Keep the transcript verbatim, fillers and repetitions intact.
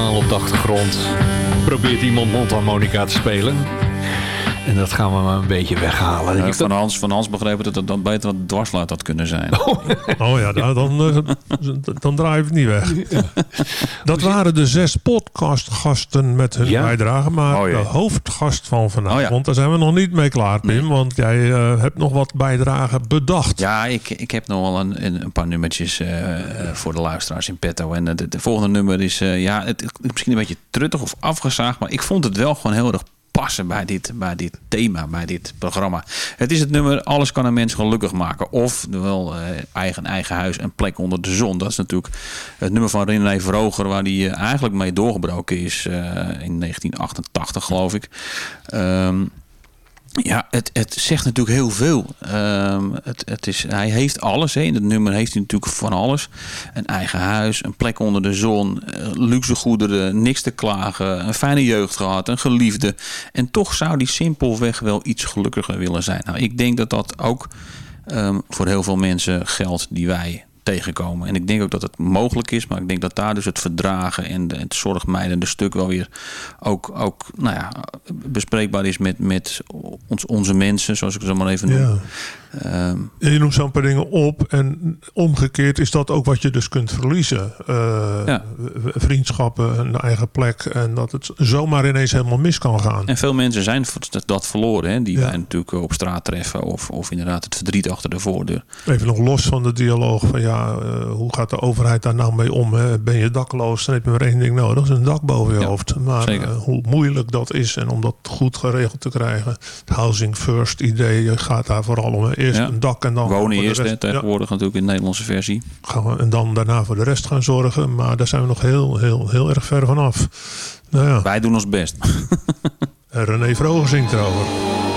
op de achtergrond probeert iemand mondharmonica te spelen. En dat gaan we maar een beetje weghalen. Uh, van, Hans, van Hans begreep dat het dan beter wat dwarsluit had kunnen zijn. Oh, oh ja, dan, dan, dan draai je het niet weg. Ja. Dat waren de zes podcastgasten met hun ja? bijdrage. Maar oh, de hoofdgast van vanavond, oh, ja. daar zijn we nog niet mee klaar, Pim. Nee. Want jij uh, hebt nog wat bijdragen bedacht. Ja, ik, ik heb nog wel een, een paar nummertjes uh, uh, voor de luisteraars in petto. En uh, de, de volgende nummer is uh, ja, het, misschien een beetje truttig of afgezaagd. Maar ik vond het wel gewoon heel erg passen bij dit, bij dit thema, bij dit programma. Het is het nummer Alles kan een mens gelukkig maken. Of wel uh, eigen eigen huis en plek onder de zon. Dat is natuurlijk het nummer van René Vroger, waar hij uh, eigenlijk mee doorgebroken is uh, in negentien achtentachtig, geloof ik. Um, Ja, het, het zegt natuurlijk heel veel. Um, het, het is, hij heeft alles. Hè. In het nummer heeft hij natuurlijk van alles. Een eigen huis, een plek onder de zon, luxe goederen, niks te klagen, een fijne jeugd gehad, een geliefde. En toch zou hij simpelweg wel iets gelukkiger willen zijn. Nou, ik denk dat dat ook um, voor heel veel mensen geldt die wij tegenkomen. En ik denk ook dat het mogelijk is, maar ik denk dat daar dus het verdragen en de, het zorgmijdende stuk wel weer ook, ook nou ja, bespreekbaar is met, met ons, onze mensen, zoals ik het zo maar even noem. Ja. Um, en je noemt zo'n paar dingen op en omgekeerd is dat ook wat je dus kunt verliezen. Uh, ja. Vriendschappen, een eigen plek en dat het zomaar ineens helemaal mis kan gaan. En veel mensen zijn dat verloren, hè, die ja. wij natuurlijk op straat treffen of, of inderdaad het verdriet achter de voordeur. Even nog los van de dialoog van ja, uh, hoe gaat de overheid daar nou mee om? Hè? Ben je dakloos, dan heb je maar één ding nodig, dat is een dak boven je ja, hoofd. Maar uh, hoe moeilijk dat is en om dat goed geregeld te krijgen. Het housing first idee gaat daar vooral om. Eerst ja. een dak en dan wonen eerst, rest, hè, tegenwoordig ja. natuurlijk in de Nederlandse versie. Gaan we, en dan daarna voor de rest gaan zorgen. Maar daar zijn we nog heel, heel, heel erg ver vanaf. Nou ja. Wij doen ons best. René Vroger zingt erover.